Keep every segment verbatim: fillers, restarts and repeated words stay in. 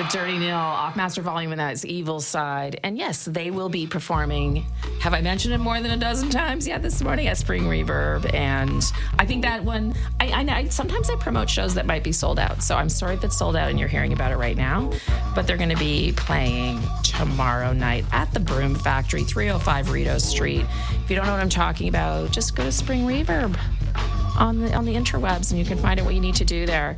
The Dirty Nil off Master Volume, and that's Evil Side. And yes, they will be performing. Have I mentioned it more than a dozen times yet this morning at Spring Reverb? And I think that one, I, I, I sometimes I promote shows that might be sold out. So I'm sorry if it's sold out and you're hearing about it right now. But they're going to be playing tomorrow night at the Broom Factory, three oh five Rideau Street. If you don't know what I'm talking about, just go to Spring Reverb on the on the interwebs, and you can find out what you need to do there.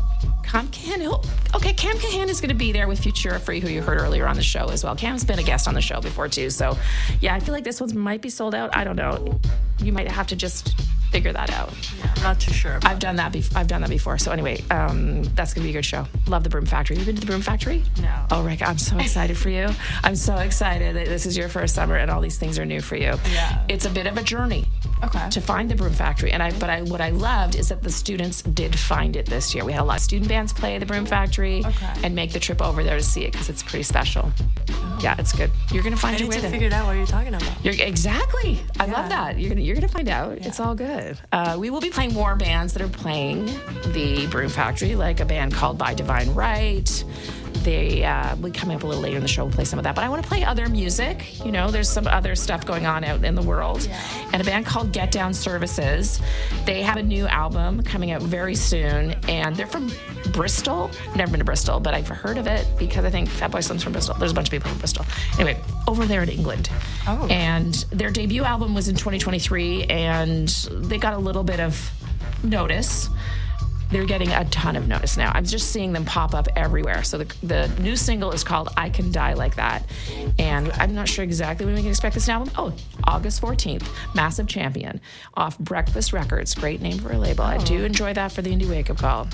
Cam Cahan, okay, Cam Cahan is going to be there with Futura Free, who you heard earlier on the show as well. Cam's been a guest on the show before too, so yeah, I feel like this one might be sold out. I don't know. You might have to just figure that out. Yeah, I'm not too sure. I've done that. Be- I've done that before. So anyway, um, that's going to be a good show. Love the Broom Factory. Have you been to the Broom Factory? No. Oh, Rick, I'm so excited for you. I'm so excited that this is your first summer and all these things are new for you. Yeah. It's a bit of a journey. Okay. To find the Broom Factory, and I, but I, what I loved is that the students did find it this year. We had a lot of student bands play at the Broom Factory, okay. and make the trip over there to see it because it's pretty special. Oh. Yeah, it's good. You're gonna find I your need way to there. figure it out what you're talking about. You're, exactly. I yeah. love that. You're gonna you're gonna find out. Yeah. It's all good. Uh, we will be playing more bands that are playing the Broom Factory, like a band called By Divine Right. They uh, will come up a little later in the show. We'll play some of that. But I want to play other music. You know, there's some other stuff going on out in the world. Yeah. And a band called Get Down Services. They have a new album coming out very soon. And they're from Bristol. I've never been to Bristol, but I've heard of it because I think Fatboy Slim's from Bristol. There's a bunch of people from Bristol. Anyway, over there in England. Oh. And their debut album was in twenty twenty-three. And they got a little bit of notice. They're getting a ton of notice now. I'm just seeing them pop up everywhere. So the, the new single is called I Can Die Like That. And I'm not sure exactly when we can expect this album. Oh, August fourteenth, Massive Champion off Breakfast Records. Great name for a label. Oh. I do enjoy that for the Indie Wake Up Call.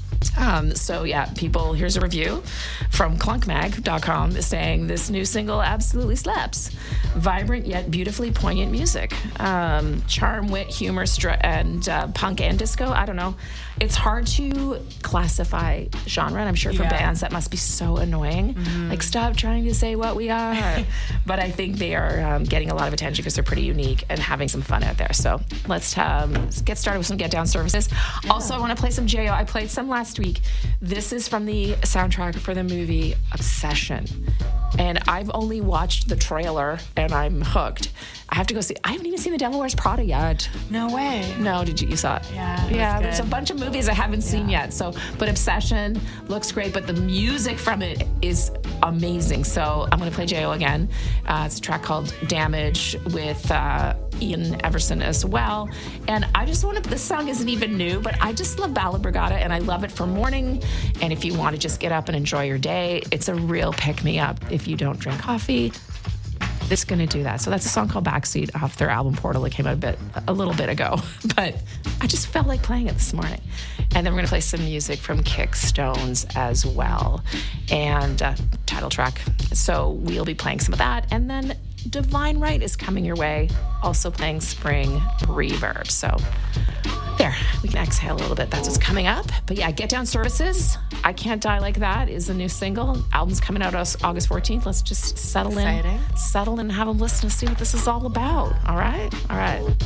Um, so yeah, people, here's a review from clunk mag dot com saying this new single absolutely slaps. Vibrant yet beautifully poignant music. Um, charm, wit, humor, str- and uh, punk and disco. I don't know. It's hard to classify genre, and I'm sure for yeah. bands that must be so annoying. Mm-hmm. Like, stop trying to say what we are. But I think they are um, getting a lot of attention because they're pretty unique and having some fun out there. So let's, um, let's get started with some Get Down Services. Yeah. Also, I want to play some J O. I played some last week. This is from the soundtrack for the movie Obsession. And I've only watched the trailer and I'm hooked. I have to go see. I haven't even seen The Devil Wears Prada yet. No way. No, did you? You saw it? Yeah. Yeah. There's a bunch of movies I haven't seen yeah. yet. So, but Obsession looks great. But the music from it is amazing. So I'm going to play J O again. Uh, it's a track called Damage with uh, Ian Everson as well. And I just want to. This song isn't even new, but I just love Ballad Brigada, and I love it for morning. And if you want to just get up and enjoy your day, it's a real pick me up. If you don't drink coffee, it's going to do that. So that's a song called Backseat off their album Portal. It came out a bit, a little bit ago, but I just felt like playing it this morning. And then we're going to play some music from Kickstones as well, and uh, title track. So we'll be playing some of that, and then Divine Right is coming your way, also playing Spring Reverb. So there, we can exhale a little bit. That's what's coming up. But yeah, Get Down Services, I Can't Die Like That is the new single. Album's coming out August fourteenth. Let's just settle Exciting. in, settle in and have a listen to see what this is all about. All right? All right.